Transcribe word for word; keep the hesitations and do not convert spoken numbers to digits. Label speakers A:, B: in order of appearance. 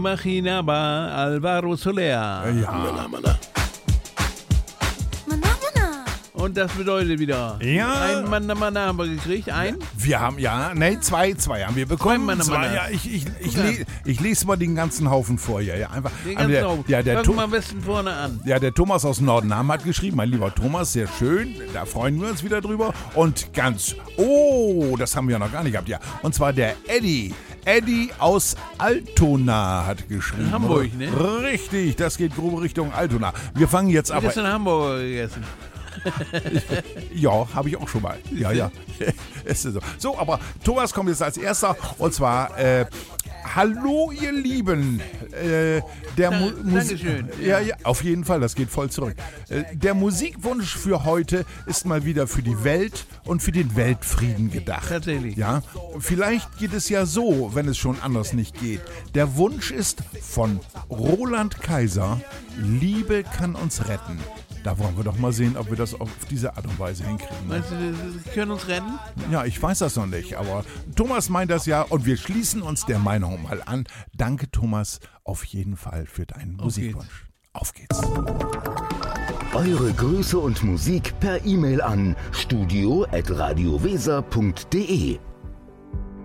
A: Machinaba, Alvaro Soler.
B: Ja.
C: Mana, mana.
A: Und das bedeutet wieder,
B: Ja.
A: ein Mann Mann haben wir gekriegt, ein?
B: Wir haben, ja, nee, zwei, zwei haben wir bekommen.
A: Zwei Mann,
B: zwei,
A: Mann.
B: ja, ich, ich, ich,
A: Guck
B: le, ich lese mal den ganzen Haufen vor. Ja, ja, einfach.
A: Den
B: Aber
A: ganzen
B: der,
A: Augen.
B: ja, der,
A: Fangen
B: To-
A: wir mal am besten vorne an.
B: ja, der Thomas aus Nordenham hat geschrieben, mein lieber Thomas, sehr schön, da freuen wir uns wieder drüber. Und ganz, oh, das haben wir noch gar nicht gehabt, ja. Und zwar der Eddie. Eddie aus Altona hat geschrieben.
A: In Hamburg, ne?
B: Richtig, das geht grob Richtung Altona. Wir fangen jetzt
A: Ich
B: aber...
A: habe in Hamburg gegessen.
B: Ja, habe ich auch schon mal. Ja, ja. Es ist so. So, aber Thomas kommt jetzt als erster. Und zwar, äh, hallo ihr Lieben. Äh, der Mu-
A: Dank-
B: Musik.
A: Dankeschön.
B: Ja, ja, auf jeden Fall, das geht voll zurück. Äh, der Musikwunsch für heute ist mal wieder für die Welt und für den Weltfrieden gedacht.
A: Tatsächlich.
B: Ja, vielleicht geht es ja so, wenn es schon anders nicht geht. Der Wunsch ist von Roland Kaiser, Liebe kann uns retten. Da wollen wir doch mal sehen, ob wir das auf diese Art und Weise hinkriegen. Ne?
A: Meinst du, wir können uns retten?
B: Ja, ich weiß das noch nicht, aber Thomas meint das ja und wir schließen uns der Meinung mal an. Danke, Thomas, auf jeden Fall für deinen
A: Auf
B: Musikwunsch. Auf geht's.
C: Eure Grüße und Musik per E-Mail an studio at radioweser punkt de.